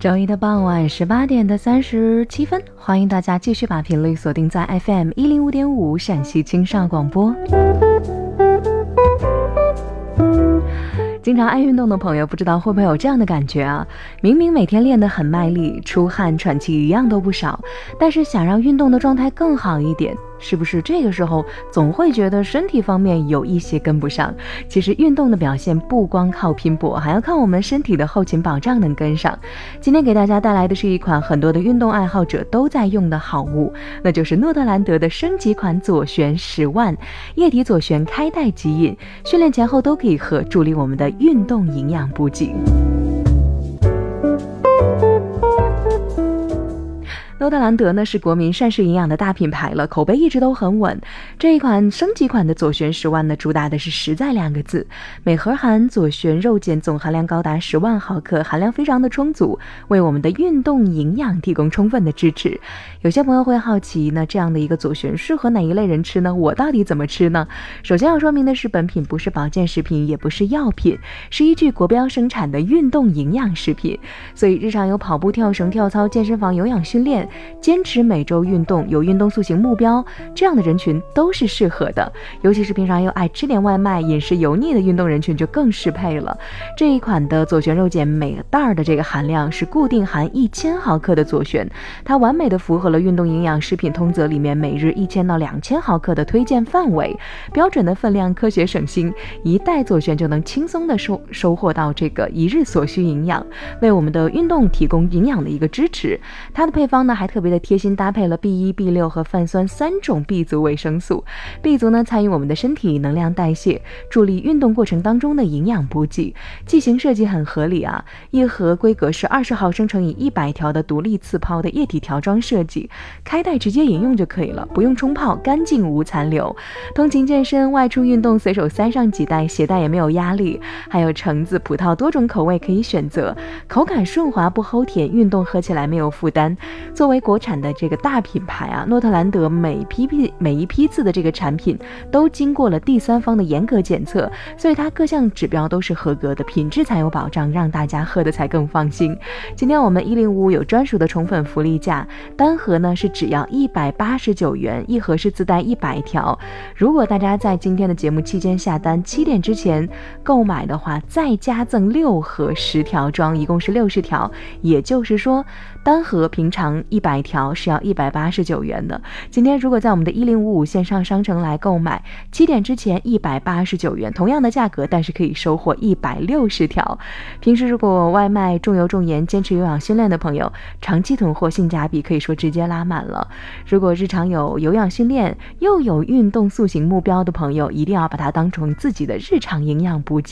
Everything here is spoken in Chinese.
周一的傍晚18点的37分，欢迎大家继续把频率锁定在 FM 105.5陕西青少广播。经常爱运动的朋友，不知道会不会有这样的感觉啊？明明每天练得很卖力，出汗喘气一样都不少，但是想让运动的状态更好一点，是不是这个时候总会觉得身体方面有一些跟不上？其实运动的表现不光靠拼搏，还要靠我们身体的后勤保障能跟上。今天给大家带来的是一款很多的运动爱好者都在用的好物，那就是诺特兰德的升级款左旋10万液体左旋开袋即饮，训练前后都可以喝，助力我们的运动营养补给。诺特兰德呢是国民膳食营养的大品牌了，口碑一直都很稳。这一款升级款的左旋10万呢，主打的是实在2个字，每盒含左旋肉碱总含量高达10万毫克，含量非常的充足，为我们的运动营养提供充分的支持。有些朋友会好奇，那这样的一个左旋适合哪一类人吃呢？我到底怎么吃呢？首先要说明的是，本品不是保健食品，也不是药品，是依据国标生产的运动营养食品。所以日常有跑步、跳绳、跳操、健身房有氧训练，坚持每周运动，有运动塑形目标，这样的人群都是适合的。尤其是平常又爱吃点外卖、饮食油腻的运动人群就更适配了。这一款的左旋肉碱每袋的这个含量是固定含1000毫克的左旋，它完美的符合了运动营养食品通则里面每日1000到2000毫克的推荐范围，标准的分量，科学省心，一袋左旋就能轻松的收获到这个一日所需营养，为我们的运动提供营养的一个支持。它的配方呢还特别的贴心搭配了 B1、B6 和泛酸3种 B 族维生素。B 族呢参与我们的身体能量代谢，助力运动过程当中的营养补给。剂型设计很合理啊，一盒规格是20毫升乘以100条的独立次泡的液体条装设计，开袋直接饮用就可以了，不用冲泡，干净无残留。通勤健身、外出运动随手塞上几袋，携带也没有压力。还有橙子、葡萄多种口味可以选择，口感顺滑不齁甜，运动喝起来没有负担。作为国产的这个大品牌啊，诺特兰德每一批次的这个产品都经过了第三方的严格检测，所以它各项指标都是合格的，品质才有保障，让大家喝的才更放心。今天我们105有专属的宠粉福利价，单盒呢是只要189元，一盒是自带100条。如果大家在今天的节目期间下单7点之前购买的话，再加赠6盒10条装，一共是60条，也就是说单盒平常100条是要189元的。今天如果在我们的1055线上商城来购买，7点之前189元，同样的价格，但是可以收获160条。平时如果外卖重油重盐坚持有氧训练的朋友，长期囤货性价比可以说直接拉满了。如果日常有有氧训练又有运动塑形目标的朋友，一定要把它当成自己的日常营养补给。